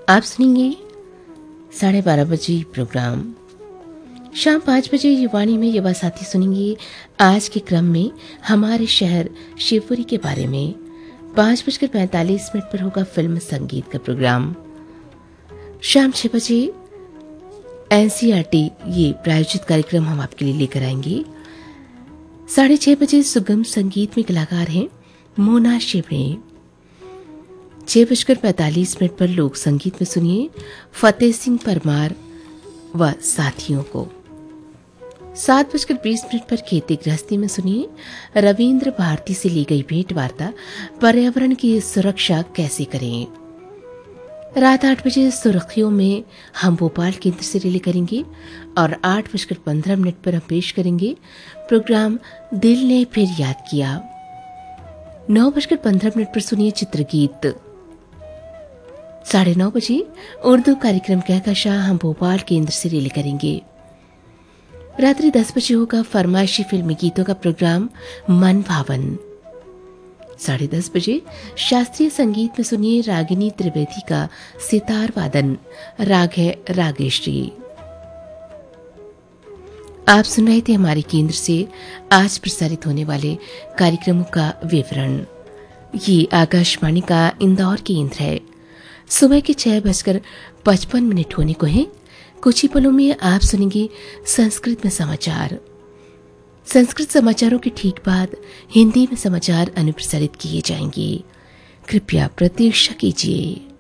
आप सुनेंगे 12:30 बजे प्रोग्राम। शाम 5 बजे युवाणी में युवा साथी सुनेंगे आज के क्रम में हमारे शहर शिवपुरी के बारे में। 5:45 पर होगा फिल्म संगीत का प्रोग्राम। शाम 6 बजे एनसीईआरटी ये प्रायोजित कार्यक्रम हम आपके लिए लेकर आएंगे। 6:30 बजे सुगम संगीत में कलाकार हैं मोना शिवरे। 6:45 पर लोक संगीत में सुनिए फतेह सिंह परमार व साथियों को। 7:20 पर खेती गृहस्थी में सुनिए रविंद्र भारती से ली गई भेंट वार्ता पर्यावरण की सुरक्षा कैसे करें। रात 8 बजे सुर्खियों में हम भोपाल केंद्र से रिले करेंगे और 8:15 पर हम पेश करेंगे प्रोग्राम दिल ने फिर याद किया। 9:15 पर सुनिए चित्रगीत। 9:30 बजे उर्दू कार्यक्रम कहकशां हम भोपाल केंद्र से रिले करेंगे। रात्रि 10 बजे होगा फरमाइशी फिल्मी गीतों का प्रोग्राम मन भावन। 10:30 बजे शास्त्रीय संगीत में सुनिए रागिनी त्रिवेदी का सितार वादन, राग है रागेश्वरी। आप सुन रहे थे हमारे केंद्र से आज प्रसारित होने वाले कार्यक्रमों का विवरण। ये आकाशवाणी का इंदौर केंद्र है। सुबह के 6:55 होने को हैं। कुछ ही पलों में आप सुनेंगे संस्कृत में समाचार। संस्कृत समाचारों के ठीक बाद हिंदी में समाचार अनुप्रसारित किए जाएंगे। कृपया प्रतीक्षा कीजिए।